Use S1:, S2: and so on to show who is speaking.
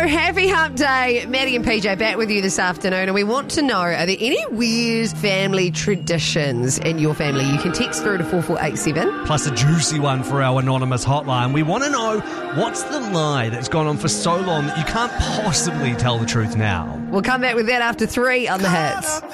S1: happy hump day. Maddie and PJ back with you this afternoon, and we want to know, are there any weird family traditions in your family? You can text through to 4487.
S2: Plus a juicy one for our anonymous hotline. We want to know, what's the lie that's gone on for so long that you can't possibly tell the truth now?
S1: We'll come back with that after 3 on the Hits.